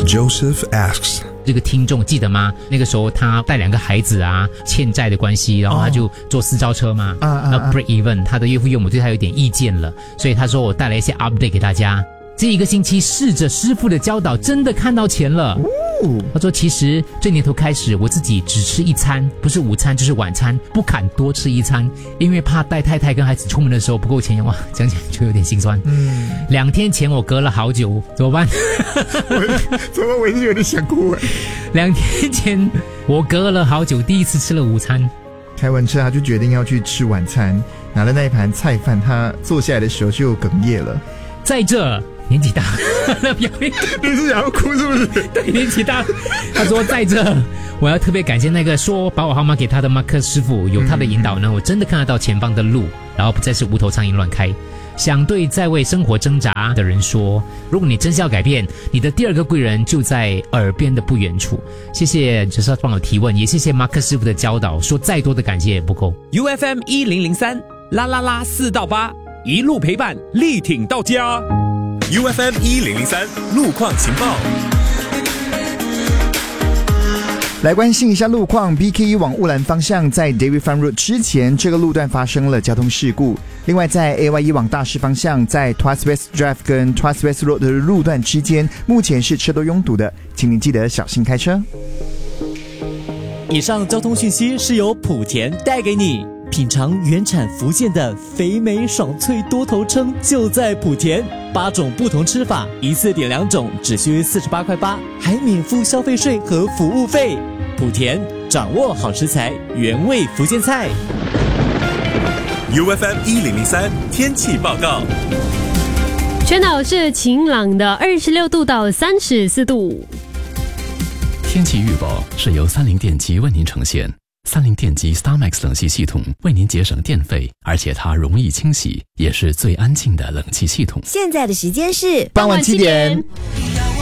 Joseph asks, 这个听众记得吗？那个时候他带2个孩子啊，欠债的关系，然后他就坐私招车嘛，然后 break even， 他的岳父岳母对他有点意见了，所以他说我带来一些 update 给大家。这一个星期试着师傅的教导，真的看到钱了。他说其实这年头开始，我自己只吃一餐，不是午餐就是晚餐，不敢多吃一餐，因为怕带太太跟孩子出门的时候不够钱。哇，讲起来就有点心酸。2天前我隔了好久，怎么办？ 怎么我也是有点想哭。 2天前我隔了好久，第一次吃了午餐。 开完车他就决定要去吃晚餐，拿了那一盘菜饭，他坐下来的时候就哽咽了。 在这年纪大你是想要哭是不是？ 对，年纪大。他说在这我要特别感谢那个说把我号码给他的马克师傅，有他的引导呢，我真的看得到前方的路，然后不再是无头苍蝇乱开。想对在为生活挣扎的人说，如果你真是要改变，你的第2个贵人就在耳边的不远处。谢谢就是帮我提问，也谢谢马克师傅的教导，说再多的感谢也不够。 UFM 1003啦啦啦4到8，一路陪伴，力挺到家。 UFM 1003路况情报。 来关心一下路况 ，BKE 往乌兰方向在 David Farm Road 之前，这个路段发生了交通事故。另外，在 AYE 往大市方向，在 Tuas West Drive 跟 Tuas West Road 的路段之间，目前是车多拥堵的，请您记得小心开车。 以上交通讯息是由莆田带给你。品尝原产福建的肥美爽脆多头称就在莆田，8种不同吃法，一次点2种，只需48块8，还免付消费税和服务费。莆田掌握好食材，原味福建菜。 UFM 1003天气报告。 全岛是晴朗的26度到34度。 天气预报是由30电机为您呈现。30电机 StarMax 冷气系统为您节省电费，而且它容易清洗，也是最安静的冷气系统。 现在的时间是傍晚7点。